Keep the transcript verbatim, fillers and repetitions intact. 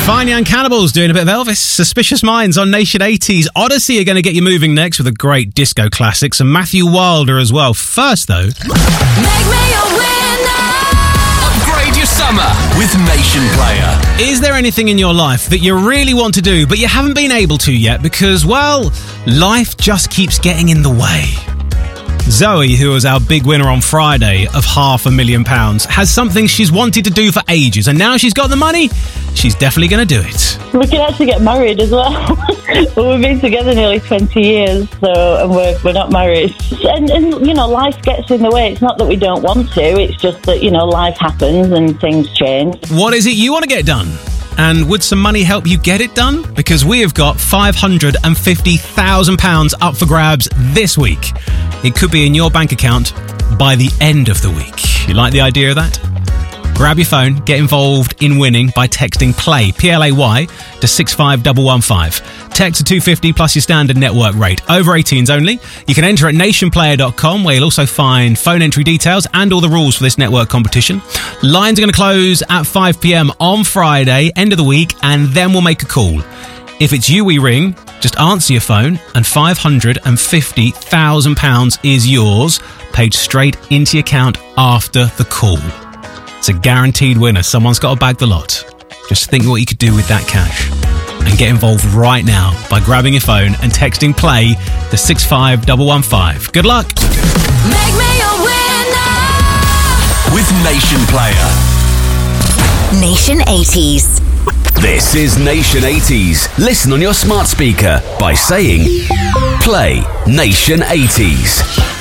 Fine Young Cannibals doing a bit of Elvis. Suspicious Minds on Nation eighties. Odyssey are going to get you moving next with a great disco classic. Some Matthew Wilder as well. First, though... Make me a winner! Upgrade your summer with Nation Player. Is there anything in your life that you really want to do, but you haven't been able to yet because, well, life just keeps getting in the way? Zoe, who was our big winner on Friday of half a million pounds, has something she's wanted to do for ages, and now she's got the money, she's definitely going to do it. We can actually get married as well. Well, we've been together nearly twenty years, so and we're we're not married. And, and you know, life gets in the way. It's not that we don't want to. It's just that, you know, life happens and things change. What is it you want to get done? And would some money help you get it done? Because we have got five hundred fifty thousand pounds up for grabs this week. It could be in your bank account by the end of the week. You like the idea of that? Grab your phone, get involved in winning by texting PLAY, P L A Y, to six five one one five. Text to two fifty plus your standard network rate. Over eighteens only. You can enter at nation player dot com, where you'll also find phone entry details and all the rules for this network competition. Lines are going to close at five p.m. on Friday, end of the week, and then we'll make a call. If it's you we ring, just answer your phone and five hundred fifty thousand pounds is yours, paid straight into your account after the call. It's a guaranteed winner. Someone's got to bag the lot. Just think what you could do with that cash. And get involved right now by grabbing your phone and texting PLAY to six five one one five. Good luck. Make me a winner! With Nation Player. Nation eighties. This is Nation eighties. Listen on your smart speaker by saying Play Nation eighties.